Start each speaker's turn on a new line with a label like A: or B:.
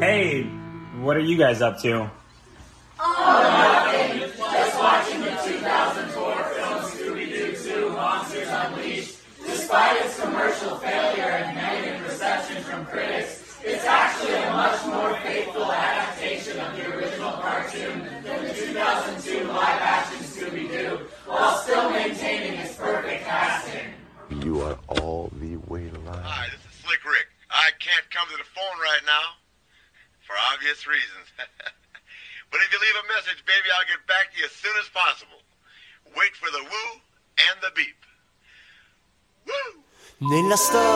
A: Hey, what are you guys up to?
B: Nothing. Just watching the 2004 film Scooby-Doo 2: Monsters Unleashed. Despite its commercial failure and negative reception from critics, it's actually a much more faithful adaptation of the original cartoon than the 2002 live-action Scooby-Doo, while still maintaining its perfect casting.
C: You are all the way alive.
D: Hi, this is Slick Rick. I can't come to the phone right now for obvious reasons. But if you leave a message, baby, I'll get back to you as soon as possible. Wait for the woo and the beep. Woo!
E: Nella storia